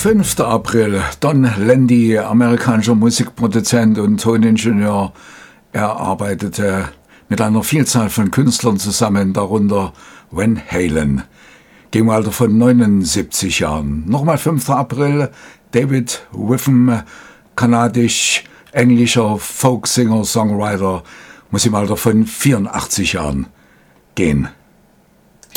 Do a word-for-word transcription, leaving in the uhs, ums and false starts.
fünfter April. Don Landy, amerikanischer Musikproduzent und Toningenieur. Er arbeitete mit einer Vielzahl von Künstlern zusammen, darunter Van Halen. Im Alter von neunundsiebzig Jahren. Nochmal fünfter April. David Witham, kanadisch-englischer Folksinger, Songwriter, muss im Alter von vierundachtzig Jahren gehen.